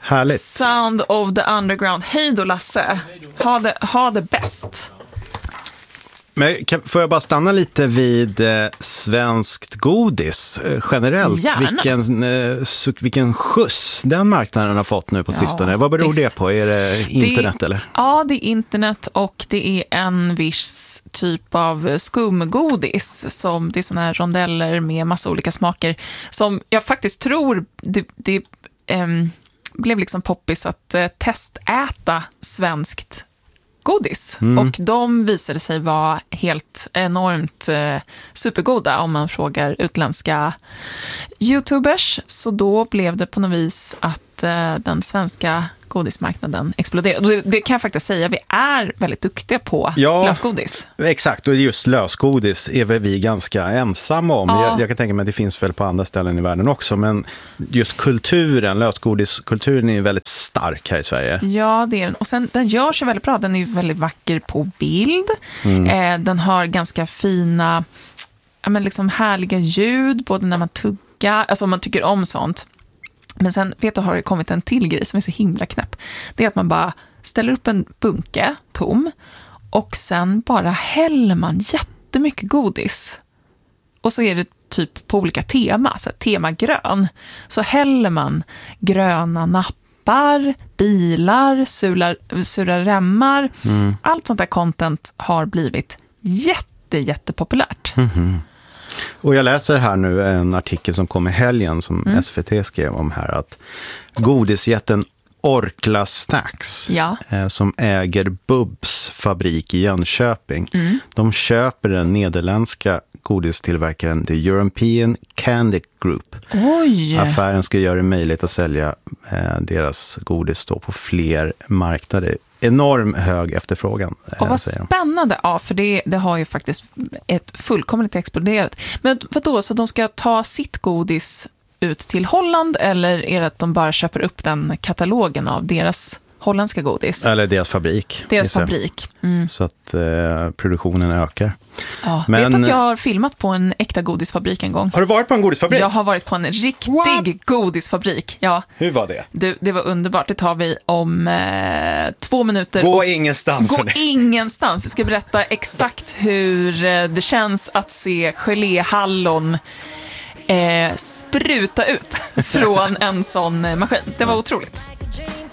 Härligt. Sound of the Underground. Hej då Lasse. Ha det bäst. Men får jag bara stanna lite vid svenskt godis generellt? Gärna. Vilken skjuts den marknaden har fått nu på sistone. Vad beror det på? Är det internet eller? Ja, det är internet och det är en viss typ av skumgodis. Som det är såna här rondeller med massa olika smaker. Som jag faktiskt tror det blev liksom poppis att testäta svenskt godis. Och de visade sig vara helt enormt supergoda om man frågar utländska YouTubers. Så då blev det på något vis att den svenska godismarknaden exploderade. Det kan jag faktiskt säga, vi är väldigt duktiga på lösgodis. Exakt, och just lösgodis är väl vi ganska ensamma om. Ja. Jag kan tänka mig att det finns väl på andra ställen i världen också, men just kulturen, lösgodiskulturen är väldigt stark här i Sverige. Ja, det är den. Och sen, den gör sig väldigt bra. Den är väldigt vacker på bild. Den har ganska fina, liksom härliga ljud, både när man tuggar, alltså om man tycker om sånt. Men sen har det kommit en till grej som är så himla knäpp. Det är att man bara ställer upp en bunke tom och sen bara häller man jättemycket godis. Och så är det typ på olika tema, så tema grön. Så häller man gröna nappar, bilar, sura remmar. Allt sånt där content har blivit jättepopulärt. Och jag läser här nu en artikel som kom i helgen som SVT skrev om här, att godisjätten Orkla Snacks som äger Bubs fabrik i Jönköping, de köper den nederländska godistillverkaren The European Candy Group. Oj. Affären ska göra det möjligt att sälja deras godis då på fler marknader. Enorm hög efterfrågan. Och vad spännande, för det har ju faktiskt ett fullkomligt exploderat. Men vadå, så de ska ta sitt godis ut till Holland, eller är det att de bara köper upp den katalogen av deras holländska godis? Eller deras fabrik. Deras fabrik. Så att produktionen ökar. Ja, vet att jag har filmat på en äkta godisfabrik en gång. Har du varit på en godisfabrik? Jag har varit på en riktig godisfabrik. Ja. Hur var det? Det var underbart. Det tar vi om 2 minuter. Gå ingenstans. Gå ingenstans. Jag ska berätta exakt hur det känns att se geléhallon spruta ut från en sån maskin. Det var otroligt.